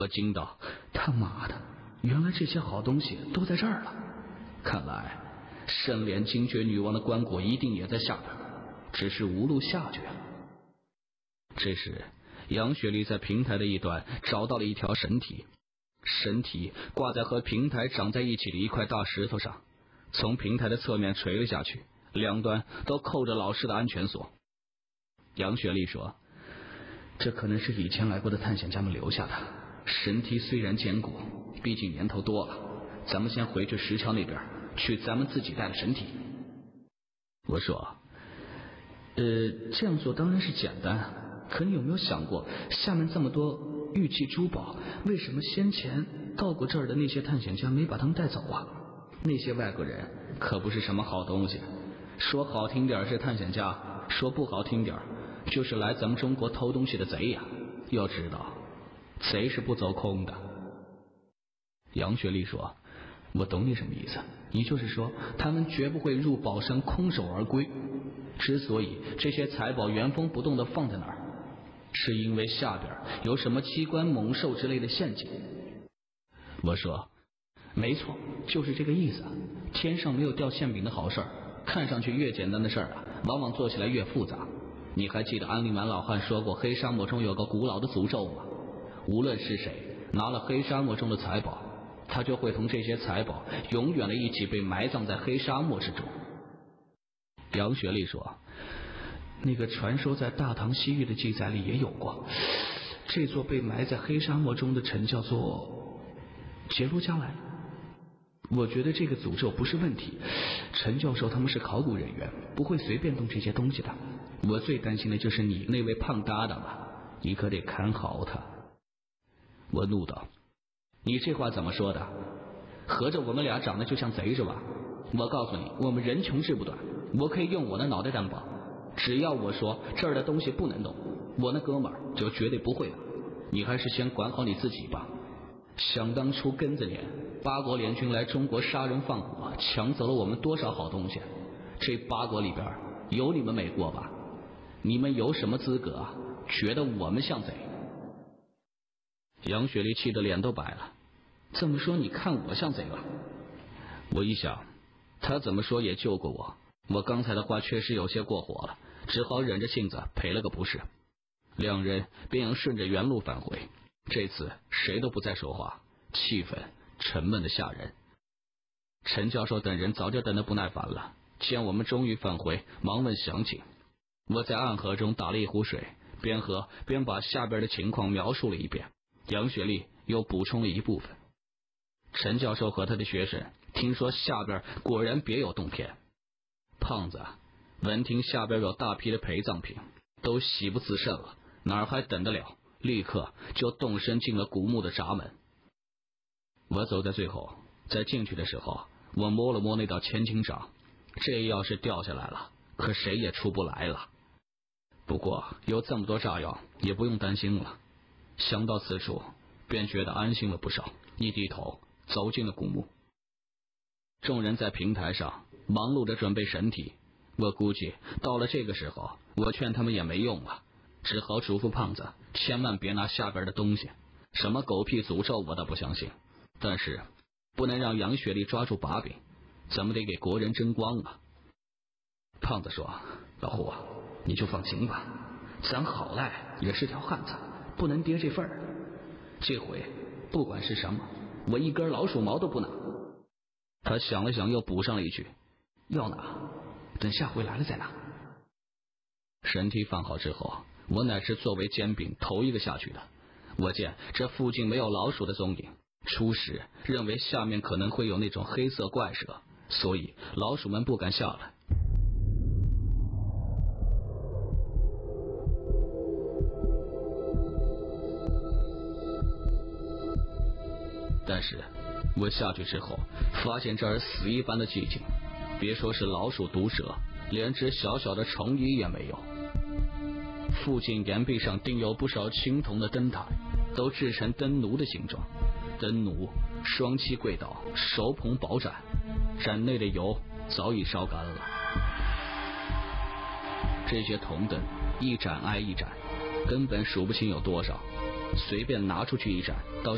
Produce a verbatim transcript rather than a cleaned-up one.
我惊道：他妈的，原来这些好东西都在这儿了！看来圣莲精绝女王的棺椁一定也在下边，只是无路下去啊。这时杨雪莉在平台的一端找到了一条神体，神体挂在和平台长在一起的一块大石头上，从平台的侧面垂了下去，两端都扣着老式的安全锁。杨雪莉说：这可能是以前来过的探险家们留下的。神体虽然坚固，毕竟年头多了，咱们先回去石桥那边取咱们自己带的神体。我说：呃，这样做当然是简单，可你有没有想过，下面这么多玉器珠宝，为什么先前到过这儿的那些探险家没把他们带走啊？那些外国人可不是什么好东西，说好听点是探险家，说不好听点就是来咱们中国偷东西的贼呀。要知道，贼是不走空的。杨雪莉说：我懂你什么意思，你就是说他们绝不会入宝山空手而归。之所以这些财宝原封不动地放在那儿，是因为下边有什么机关猛兽之类的陷阱。我说：没错，就是这个意思。天上没有掉馅饼的好事，看上去越简单的事啊，往往做起来越复杂。你还记得安利满老汉说过黑沙漠中有个古老的诅咒吗？无论是谁拿了黑沙漠中的财宝，他就会同这些财宝永远的一起被埋葬在黑沙漠之中。杨雪莉说：那个传说在大唐西域的记载里也有过，这座被埋在黑沙漠中的城叫做杰罗加莱。我觉得这个诅咒不是问题，陈教授他们是考古人员，不会随便动这些东西的。我最担心的就是你那位胖搭档啊，你可得看好他。我怒道：你这话怎么说的？合着我们俩长得就像贼是吧？我告诉你，我们人穷志不短，我可以用我的脑袋担保，只要我说这儿的东西不能动，我那哥们儿就绝对不会的。你还是先管好你自己吧。想当初庚子年，八国联军来中国杀人放火，抢走了我们多少好东西，这八国里边有你们美国吧？你们有什么资格啊觉得我们像贼？杨雪莉气得脸都白了。这么说你看我像贼了？我一想，他怎么说也救过我，我刚才的话确实有些过火了，只好忍着性子赔了个不是。两人便顺着原路返回，这次谁都不再说话，气氛沉闷的吓人。陈教授等人早就等得不耐烦了，见我们终于返回，忙问详情。我在暗河中打了一壶水，边喝边把下边的情况描述了一遍，杨雪莉又补充了一部分。陈教授和他的学生听说下边果然别有洞天，胖子闻听下边有大批的陪葬品，都喜不自胜了，哪还等得了，立刻就动身进了古墓的闸门。我走在最后，在进去的时候，我摸了摸那道千斤掌，这要是掉下来了，可谁也出不来了。不过有这么多炸药，也不用担心了。想到此处，便觉得安心了不少，一低头走进了古墓。众人在平台上忙碌着准备神体，我估计到了这个时候，我劝他们也没用了，只好嘱咐胖子千万别拿下边的东西，什么狗屁诅咒我倒不相信，但是不能让杨雪莉抓住把柄，怎么得给国人争光啊。胖子说：老胡啊，你就放心吧，咱好赖也是条汉子，不能跌这份儿。这回不管是什么，我一根老鼠毛都不拿。他想了想，又补上了一句：要拿，等下回来了再拿。神体放好之后，我乃是作为煎饼头一个下去的。我见这附近没有老鼠的踪影，初时认为下面可能会有那种黑色怪蛇，所以老鼠们不敢下来。但是我下去之后，发现这儿死一般的寂静，别说是老鼠毒蛇，连只小小的虫蚁也没有。附近岩壁上钉有不少青铜的灯台，都制成灯奴的形状，灯奴双膝跪倒，手捧宝盏，盏内的油早已烧干了。这些铜灯一盏挨一盏，根本数不清有多少，随便拿出去一盏，倒